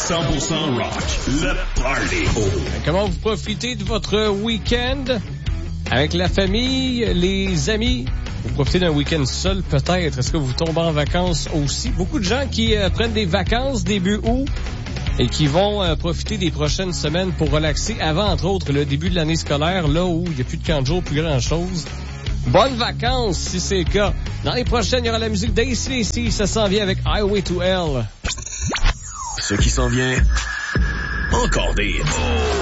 100% rock, le party. Comment vous profitez de votre week-end? Avec la famille, les amis? Vous profitez d'un week-end seul, peut-être? Est-ce que vous tombez en vacances aussi? Beaucoup de gens qui prennent des vacances début août et qui vont profiter des prochaines semaines pour relaxer avant, entre autres, le début de l'année scolaire, là où il n'y a plus de camp de jour, plus grand-chose. Bonnes vacances, si c'est le cas. Dans les prochaines, il y aura la musique d'ACDC. Ça s'en vient avec Highway to Hell. Ce qui s'en vient, encore des hits.